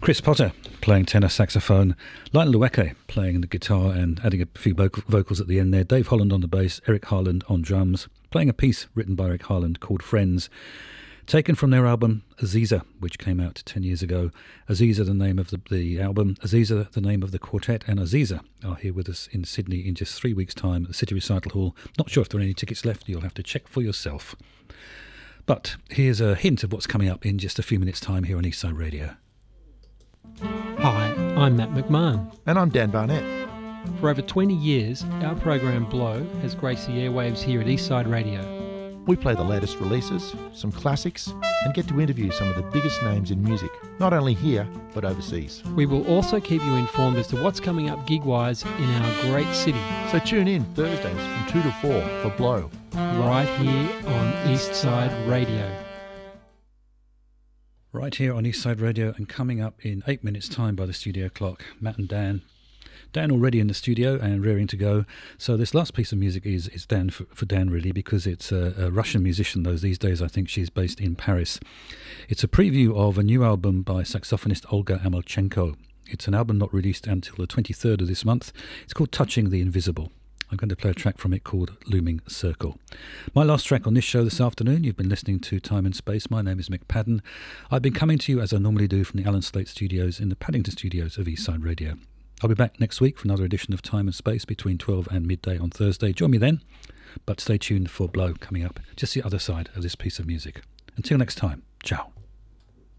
Chris Potter playing tenor saxophone, Lionel Lueke playing the guitar and adding a few vocals at the end there, Dave Holland on the bass, Eric Harland on drums, playing a piece written by Eric Harland called Friends, taken from their album Aziza, which came out 10 years ago. Aziza, the name of the album, Aziza, the name of the quartet, and Aziza are here with us in Sydney in just 3 weeks' time at the City Recital Hall. Not sure if there are any tickets left, you'll have to check for yourself. But here's a hint of what's coming up in just a few minutes' time here on Eastside Radio. Hi, I'm Matt McMahon. And I'm Dan Barnett. For over 20 years, our program Blow has graced the airwaves here at Eastside Radio. We play the latest releases, some classics, and get to interview some of the biggest names in music, not only here, but overseas. We will also keep you informed as to what's coming up gig-wise in our great city. So tune in Thursdays from 2 to 4 for Blow. Right here on Eastside Radio. Right here on Eastside Radio, and coming up in 8 minutes' time by the studio clock, Matt and Dan. Dan already in the studio and raring to go. So this last piece of music is Dan for Dan, really, because it's a Russian musician, though these days I think she's based in Paris. It's a preview of a new album by saxophonist Olga Amelchenko. It's an album not released until the 23rd of this month. It's called Touching the Invisible. I'm going to play a track from it called Looming Circle. My last track on this show this afternoon, you've been listening to Time and Space. My name is Mick Padden. I've been coming to you as I normally do from the Alan Slate Studios in the Paddington Studios of Eastside Radio. I'll be back next week for another edition of Time and Space between 12 and midday on Thursday. Join me then, but stay tuned for Blow coming up just the other side of this piece of music. Until next time, ciao.